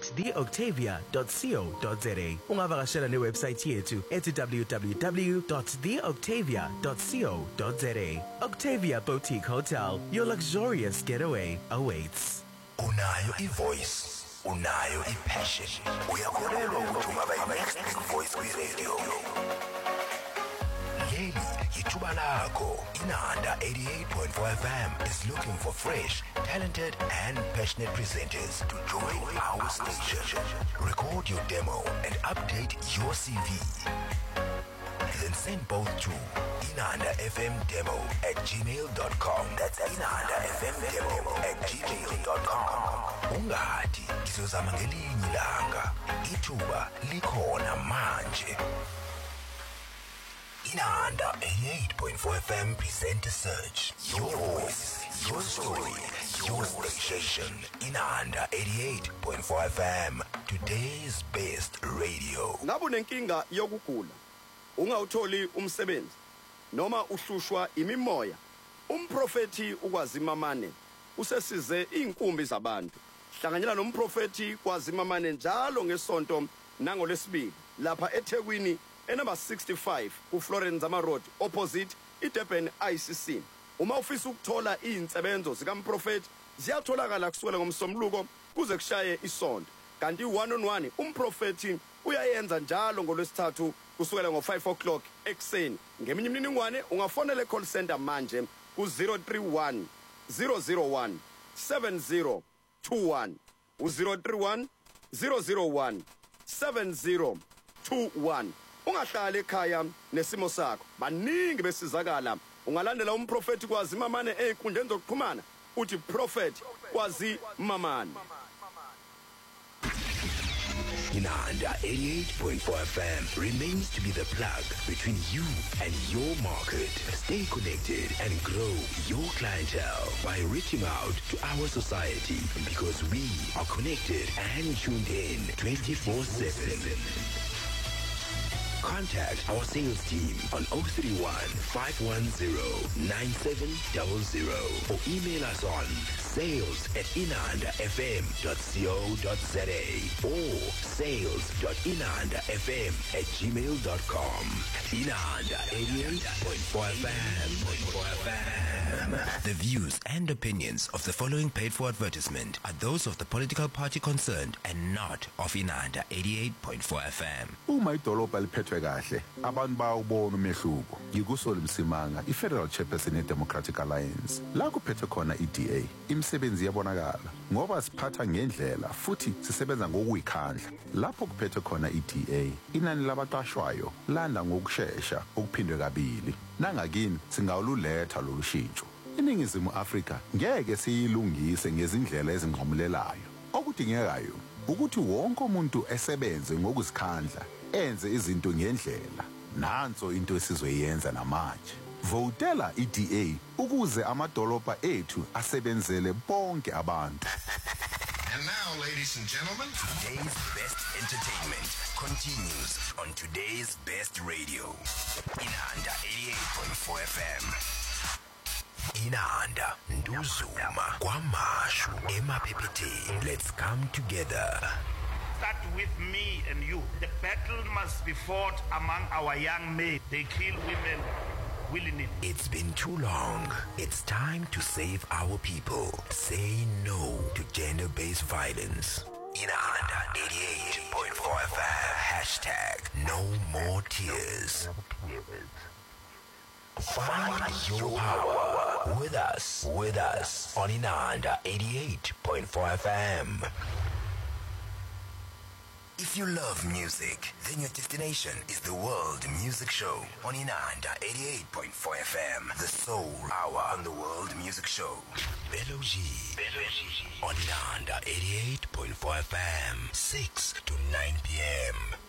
www.theoctavia.co.za. Ungavakashela newebsite yethu ethi www.theoctavia.co.za. Octavia Boutique Hotel, your luxurious getaway awaits. Unayo ivoice, unayo ipassion. Uyakholelwa ukuthi ungaba next big voice kwi-radio. Leli yithuba lakho. Inanda 88.4 FM is looking for fresh, talented and passionate presenters to join our station. Record your demo and update your CV. Then send both to inandafmdemo@gmail.com. That's inandafmdemo@gmail.com. Ungadi sizozama ngelinye ilanga. Ithuba likhona manje. Inanda 88.4 FM present a search. Your voice, your story, your station. Inanda 88.4 FM, today's best radio. Ngabe unenkinga yokugula, ungawutholi umsebenzi noma uhlushwa imimoya, umprofeti ukwazimamane usesize inkumbi zabantu. Hlanganyela nomprofeti kwazimamane njalo ngesonto nangolesibili lapha eThekwini enumber 65 ku Florence Zama Road opposite iDurban ICC. Uma ufisa ukuthola izinsebenzo zikaMprofeti ziyatholakala kusukela ngomsombuluko kuze kushaye isonto. Kanti 1-on-1 umprofeti uyayenza njalo ngolwesithathu kusukela ngo5 o'clock ekseni. Ngeminye imininingwane ungafonela call center manje ku 031 001 7021 u031 001 7021. Ungahlala ekhaya nesimo sakho. Baningi besizakala. Ungalandela umprofeti kwazimamane ezinkundleni zokuxhumana uthi prophet kwazimamane. Inanda 88.4 FM remains to be the plug between you and your market. Stay connected and grow your clientele by reaching out to our society, because we are connected and tuned in 24/7. Contact our sales team on 031 510 9700 or email us on sales@inandafm.co.za or sales.inandafm@gmail.com. Inanda 88.4 FM. The views and opinions of the following paid for advertisement are those of the political party concerned and not of Inanda 88.4 FM. Uma idolobha liphethwe kahle, abantu bawubona umehluko. Yikusoli Msimanga, iFederal Chairperson yeDemocratic Alliance. La kuphethwe khona iDA, imisebenzi yabonakala ngoba siphatha ngendlela futhi sisebenza ngokuyikhandla. Lapho kuphethwe khona iDA, inani labaqashwayo landa ngokusheshsha okuphindwe kabili. Nangakini singawululetha lolu shintsho. INingizimu Afrika ngeke siyilungise ngezindlela ezinqomulelayo. Okudingekayo ukuthi wonke umuntu esebenze ngokuzikhandla, enze izinto ngendlela. Nanso into esizoyenza namanje. Votela iDA ukuze amadolobha ethu asebenzele bonke abantu. And now, ladies and gentlemen, today's best entertainment continues on today's best radio. Inanda 88.4 FM. Inanda Nduzuma Kwamashu Emaphepheteni. Let's come together. Start with me and you. The battle must be fought among our young men. They kill women willingly. It's been too long. It's time to save our people. Say no to gender-based violence. Inanda 88.4 FM. Hashtag no more tears. Find your power with us on Inanda 88.4 FM. If you love music, then your destination is the World Music Show on Inanda 88.4 FM. The Soul Hour on the World Music Show. Beloji on Inanda 88.4 FM, 6 to 9 p.m.